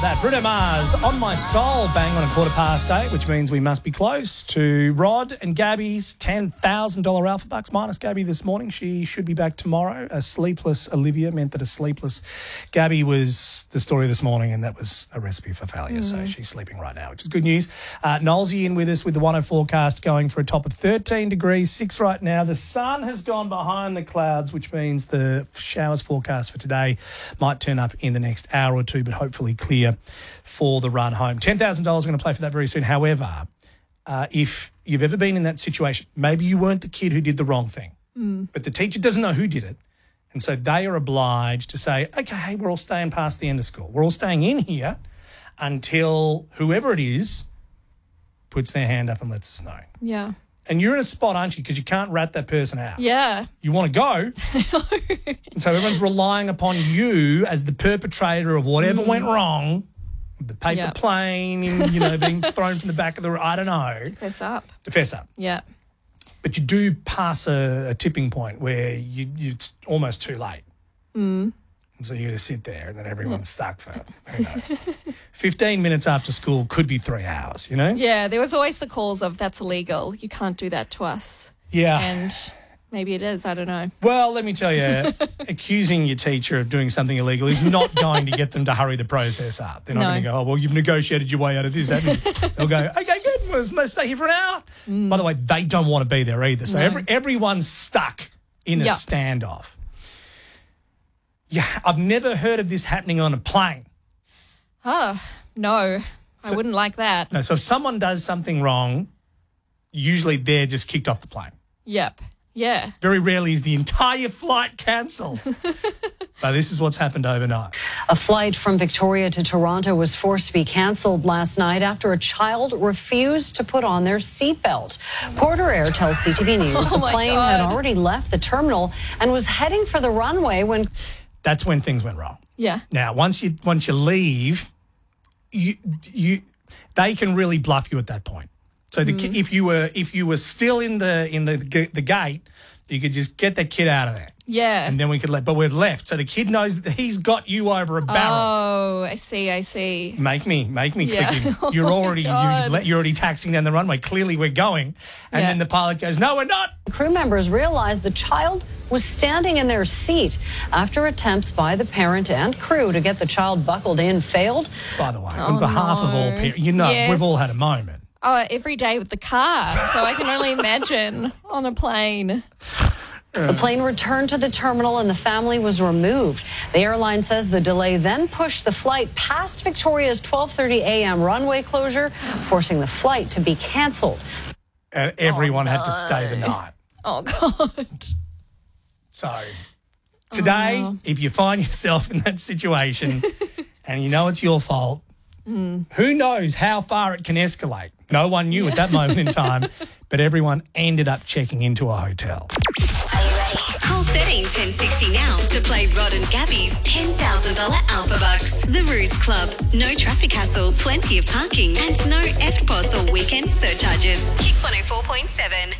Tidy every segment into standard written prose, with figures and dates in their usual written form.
that. Bruno Mars, On My Soul, bang on 8:15, which means we must be close to Rod and Gabby's $10,000 Alpha Bucks minus Gabby this morning. She should be back tomorrow. A sleepless Olivia meant that a sleepless Gabby was the story this morning, and that was a recipe for failure. So she's sleeping right now, which is good news. Knowlesy in with us with the 104 forecast going for a top of 13 degrees, 6 right now. The sun has gone behind the clouds, which means the showers forecast for today might turn up in the next hour or two, but hopefully clear for the run home. $10,000 going to play for that very soon. However, if you've ever been in that situation, maybe you weren't the kid who did the wrong thing, but the teacher doesn't know who did it, and so they are obliged to say, okay, hey, we're all staying past the end of school. We're all staying in here until whoever it is puts their hand up and lets us know. Yeah. And you're in a spot, aren't you? Because you can't rat that person out. Yeah. You want to go. And so everyone's relying upon you as the perpetrator of whatever went wrong, the paper plane, being thrown from the back of the, I don't know. Fess up. To fess up. Yeah. But you do pass a tipping point where it's almost too late. And so you got to sit there and then everyone's stuck for, who knows, 15 minutes after school could be 3 hours, you know? Yeah, there was always the calls of that's illegal. You can't do that to us. Yeah. And maybe it is. I don't know. Well, let me tell you, accusing your teacher of doing something illegal is not going to get them to hurry the process up. They're not going to go, oh, well, you've negotiated your way out of this, haven't you? They'll go, okay, good, we'll stay here for an hour. By the way, they don't want to be there either. So everyone's stuck in a standoff. Yeah, I've never heard of this happening on a plane. Oh, no. I wouldn't like that. No, so if someone does something wrong, usually they're just kicked off the plane. Yep. Yeah. Very rarely is the entire flight cancelled. But this is what's happened overnight. A flight from Victoria to Toronto was forced to be cancelled last night after a child refused to put on their seatbelt. Porter Air tells CTV News the plane had already left the terminal and was heading for the runway when... That's when things went wrong. Yeah. Now, once you leave, they can really bluff you at that point. So if you were still in the gate, you could just get that kid out of there. Yeah. And then we could but we're left. So the kid knows that he's got you over a barrel. Oh, I see. Make me click in. You're already taxiing down the runway. Clearly we're going. And then the pilot goes, no, we're not. Crew members realized the child was standing in their seat after attempts by the parent and crew to get the child buckled in failed. By the way, on behalf of all parents, we've all had a moment. Oh, every day with the car. So I can only imagine on a plane. The plane returned to the terminal and the family was removed. The airline says the delay then pushed the flight past Victoria's 12:30 a.m. runway closure, forcing the flight to be cancelled. And everyone had to stay the night. Oh, God. So today, if you find yourself in that situation and you know it's your fault, who knows how far it can escalate? No one knew at that moment in time, but everyone ended up checking into a hotel. Are you ready? Call 13 1060 now to play Rod and Gabby's $10,000 Alpha Bucks. The Ruse Club. No traffic hassles, plenty of parking, and no FPOS or weekend surcharges. Kick 104.7.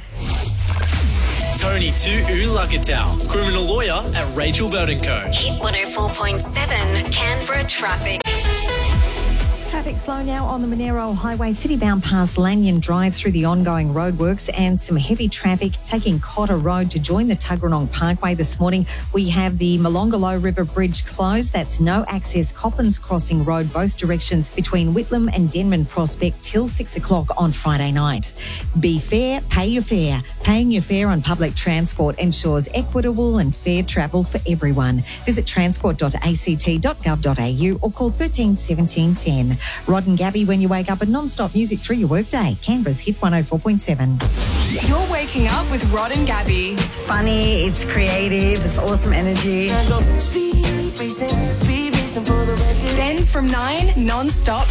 Tony Tu'ulakatau, criminal lawyer at Rachel Burton Co. Hit 104.7, Canberra traffic. Traffic slow now on the Monero Highway, citybound past Lanyon Drive through the ongoing roadworks, and some heavy traffic taking Cotter Road to join the Tuggeranong Parkway this morning. We have the Molongalo River Bridge closed. That's no access Coppins Crossing Road, both directions between Whitlam and Denman Prospect till 6 o'clock on Friday night. Be fair, pay your fare. Paying your fare on public transport ensures equitable and fair travel for everyone. Visit transport.act.gov.au or call 13 17 10. Rod and Gabby, when you wake up, and non-stop music through your workday. Canberra's Hit 104.7. You're waking up with Rod and Gabby. It's funny, it's creative, it's awesome energy. Then from 9, non-stop